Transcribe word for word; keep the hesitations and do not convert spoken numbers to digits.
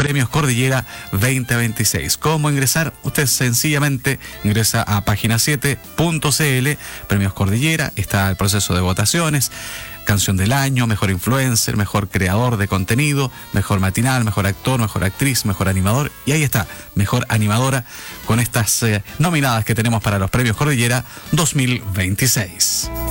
Premios Cordillera veinte veintiséis. ¿Cómo ingresar? Usted sencillamente ingresa a página siete punto c l, Premios Cordillera, está el proceso de votaciones, canción del año, mejor influencer, mejor creador de contenido, mejor matinal, mejor actor, mejor actriz, mejor animador, y ahí está, mejor animadora, con estas eh, nominadas que tenemos para los Premios Cordillera dos mil veintiséis.